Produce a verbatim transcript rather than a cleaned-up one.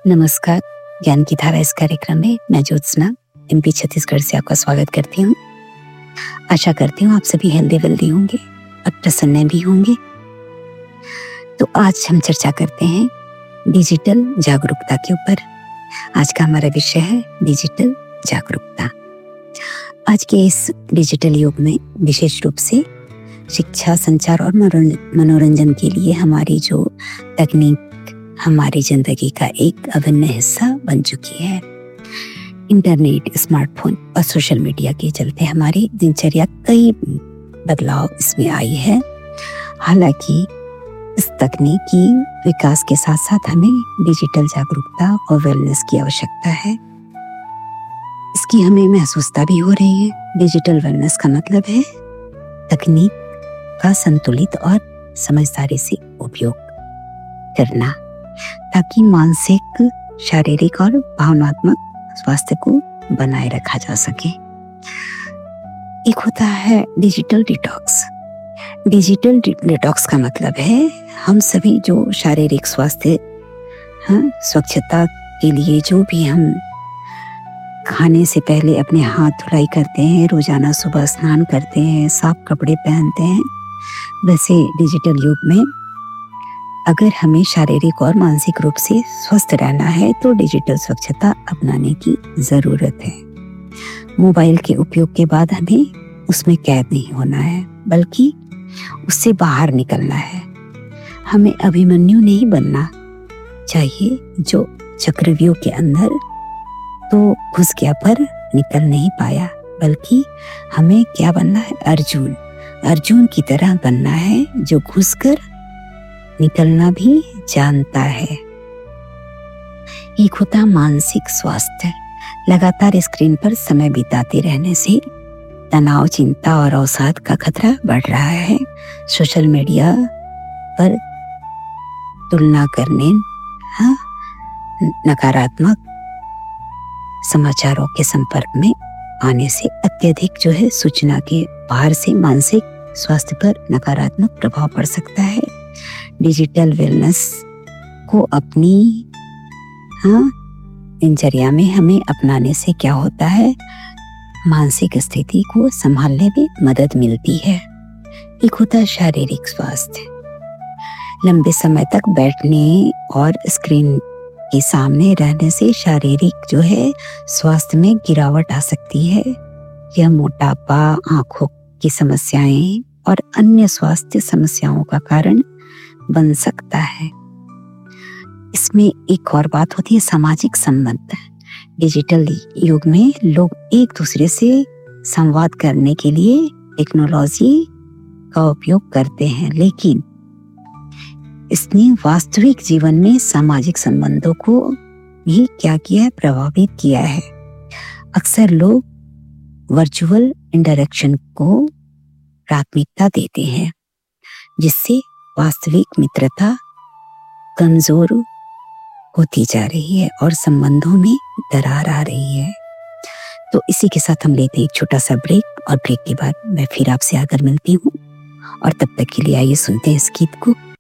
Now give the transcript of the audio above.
नमस्कार। ज्ञान की धारा इस कार्यक्रम में मैं ज्योत्सना एमपी छत्तीसगढ़ से आपका स्वागत करती हूँ। आशा करती हूँ आप सभी हेल्दी वेल्दी होंगे और प्रसन्न भी होंगे। तो आज हम चर्चा करते हैं डिजिटल जागरूकता के ऊपर। आज का हमारा विषय है डिजिटल जागरूकता। आज के इस डिजिटल युग में विशेष रूप से शिक्षा, संचार और मनोरंजन के लिए हमारी जो तकनीक हमारी जिंदगी का एक अभिन्न हिस्सा बन चुकी है। इंटरनेट, स्मार्टफोन और सोशल मीडिया के चलते हमारी दिनचर्या कई बदलाव इसमें आई है। हालांकि इस तकनीकी विकास के साथ साथ हमें डिजिटल जागरूकता और वेलनेस की आवश्यकता है। इसकी हमें महसूसता भी हो रही है। डिजिटल वेलनेस का मतलब है तकनीक का संतुलित और समझदारी से उपयोग करना, ताकि मानसिक, शारीरिक और भावनात्मक स्वास्थ्य को बनाए रखा जा सके। एक होता है डिजिटल डिटॉक्स। डिजिटल डिटॉक्स का मतलब है हम सभी जो शारीरिक स्वास्थ्य, हाँ, स्वच्छता के लिए जो भी हम खाने से पहले अपने हाथ धुलाई करते हैं, रोजाना सुबह स्नान करते हैं, साफ कपड़े पहनते हैं, वैसे डिजिटल युग में अगर हमें शारीरिक और मानसिक रूप से स्वस्थ रहना है तो डिजिटल स्वच्छता अपनाने की जरूरत है। मोबाइल के उपयोग के बाद हमें उसमें कैद नहीं होना है, बल्कि उससे बाहर निकलना है। हमें अभिमन्यु नहीं बनना चाहिए जो चक्रव्यूह के अंदर तो घुस गया पर निकल नहीं पाया, बल्कि हमें क्या बनना है? अर्जुन। अर्जुन की तरह बनना है जो घुसकर निकलना भी जानता है। एक होता मानसिक स्वास्थ्य। लगातार स्क्रीन पर समय बिताते रहने से तनाव, चिंता और अवसाद का खतरा बढ़ रहा है। सोशल मीडिया पर तुलना करने, हाँ, नकारात्मक समाचारों के संपर्क में आने से अत्यधिक जो है सूचना के बाहर से मानसिक स्वास्थ्य पर नकारात्मक प्रभाव पड़ सकता है। डिजिटल वेलनेस को अपनी, हाँ, दिनचर्या में हमें अपनाने से क्या होता है? मानसिक स्थिति को संभालने में मदद मिलती है। एक होता है शारीरिक स्वास्थ्य। लंबे समय तक बैठने और स्क्रीन के सामने रहने से शारीरिक जो है स्वास्थ्य में गिरावट आ सकती है। यह मोटापा, आंखों की समस्याएं और अन्य स्वास्थ्य समस्याओं का कारण बन सकता है। इसमें एक और बात होती है सामाजिक संबंध। डिजिटल युग में लोग एक दूसरे से संवाद करने के लिए टेक्नोलॉजी का उपयोग करते हैं, लेकिन इसने वास्तविक जीवन में सामाजिक संबंधों को भी क्या किया है? प्रभावित किया है। अक्सर लोग वर्चुअल इंटरेक्शन को प्राथमिकता देते हैं, जिससे वास्तविक मित्रता कमजोर होती जा रही है और संबंधों में दरार आ रही है। तो इसी के साथ हम लेते हैं एक छोटा सा ब्रेक और ब्रेक के बाद मैं फिर आपसे आकर मिलती हूँ। और तब तक के लिए आइए सुनते हैं इस गीत को।